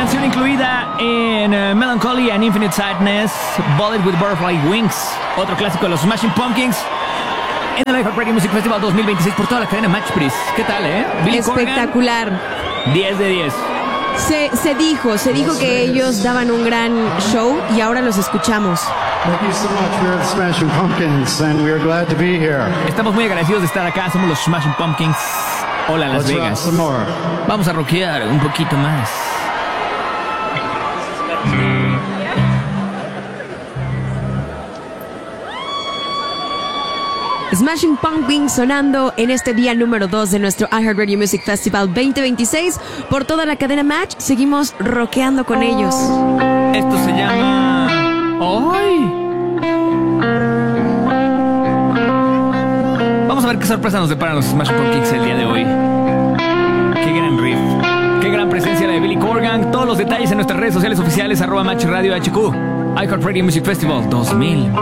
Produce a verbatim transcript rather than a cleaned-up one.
canción incluida en uh, Melancholy and Infinite Sadness, Bullet with Butterfly Wings, otro clásico de los Smashing Pumpkins, en el iHeartRadio Music Festival dos mil veintiséis por toda la cadena Match Price. ¿Qué tal, eh? Billy Espectacular. Corgan, diez de diez. Se, se dijo, se dijo que ellos daban un gran show y ahora los escuchamos. Thank you so much. We're the Smashing Pumpkins and we're glad to be here. Estamos muy agradecidos de estar acá. Somos los Smashing Pumpkins. Hola, Las Let's rock Vegas. some more. Vamos a rockear un poquito más. Smashing Pumpkins sonando en este día número dos de nuestro iHeartRadio Music Festival veinte veintiséis por toda la cadena Match. Seguimos rockeando con ellos. Esto se llama... ¡Ay! Vamos a ver qué sorpresa nos deparan los Smashing Pumpkins el día de hoy. Qué gran riff. Qué gran presencia la de Billy Corgan. Todos los detalles en nuestras redes sociales oficiales, arroba Match Radio H Q. iHeartRadio Music Festival dos mil